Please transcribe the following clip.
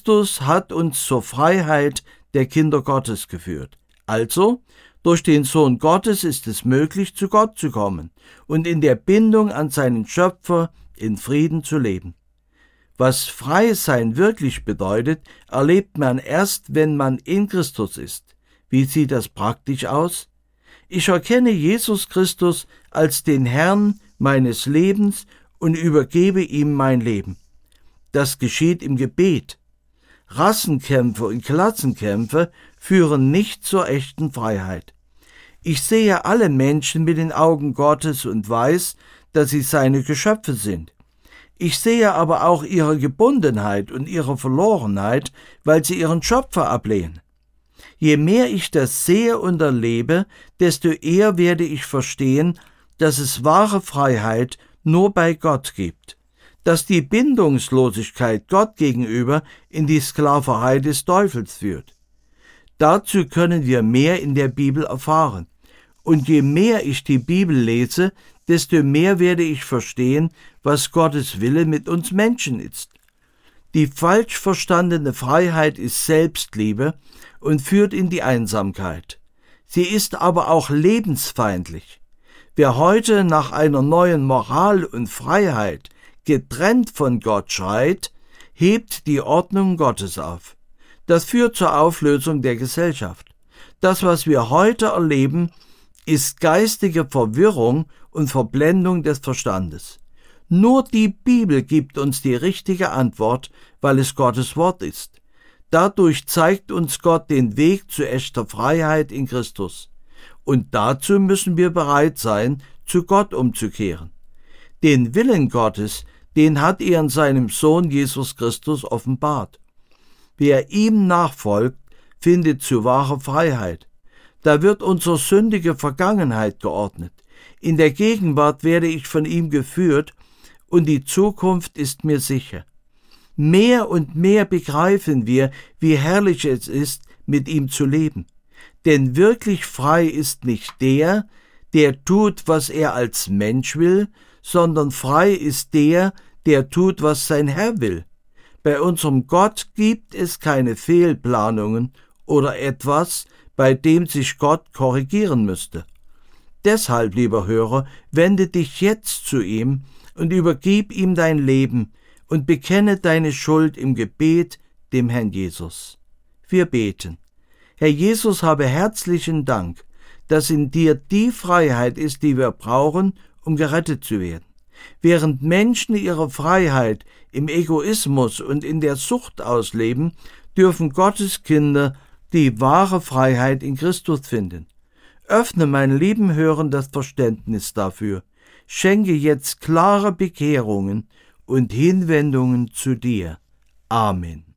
Christus hat uns zur Freiheit der Kinder Gottes geführt. Also, durch den Sohn Gottes ist es möglich, zu Gott zu kommen und in der Bindung an seinen Schöpfer in Frieden zu leben. Was Freisein wirklich bedeutet, erlebt man erst, wenn man in Christus ist. Wie sieht das praktisch aus? Ich erkenne Jesus Christus als den Herrn meines Lebens und übergebe ihm mein Leben. Das geschieht im Gebet. Rassenkämpfe und Klassenkämpfe führen nicht zur echten Freiheit. Ich sehe alle Menschen mit den Augen Gottes und weiß, dass sie seine Geschöpfe sind. Ich sehe aber auch ihre Gebundenheit und ihre Verlorenheit, weil sie ihren Schöpfer ablehnen. Je mehr ich das sehe und erlebe, desto eher werde ich verstehen, dass es wahre Freiheit nur bei Gott gibt, dass die Bindungslosigkeit Gott gegenüber in die Sklaverei des Teufels führt. Dazu können wir mehr in der Bibel erfahren. Und je mehr ich die Bibel lese, desto mehr werde ich verstehen, was Gottes Wille mit uns Menschen ist. Die falsch verstandene Freiheit ist Selbstliebe und führt in die Einsamkeit. Sie ist aber auch lebensfeindlich. Wer heute nach einer neuen Moral und Freiheit getrennt von Gott schreit, hebt die Ordnung Gottes auf. Das führt zur Auflösung der Gesellschaft. Das, was wir heute erleben, ist geistige Verwirrung und Verblendung des Verstandes. Nur die Bibel gibt uns die richtige Antwort, weil es Gottes Wort ist. Dadurch zeigt uns Gott den Weg zu echter Freiheit in Christus. Und dazu müssen wir bereit sein, zu Gott umzukehren. Den Willen Gottes, den hat er in seinem Sohn Jesus Christus offenbart. Wer ihm nachfolgt, findet zu wahrer Freiheit. Da wird unsere sündige Vergangenheit geordnet. In der Gegenwart werde ich von ihm geführt und die Zukunft ist mir sicher. Mehr und mehr begreifen wir, wie herrlich es ist, mit ihm zu leben. Denn wirklich frei ist nicht der, der tut, was er als Mensch will, sondern frei ist der, der tut, was sein Herr will. Bei unserem Gott gibt es keine Fehlplanungen oder etwas, bei dem sich Gott korrigieren müsste. Deshalb, lieber Hörer, wende dich jetzt zu ihm und übergib ihm dein Leben und bekenne deine Schuld im Gebet dem Herrn Jesus. Wir beten. Herr Jesus, habe herzlichen Dank, dass in dir die Freiheit ist, die wir brauchen, um gerettet zu werden. Während Menschen ihre Freiheit im Egoismus und in der Sucht ausleben, dürfen Gottes Kinder die wahre Freiheit in Christus finden. Öffne mein lieben Hören das Verständnis dafür. Schenke jetzt klare Bekehrungen und Hinwendungen zu dir. Amen.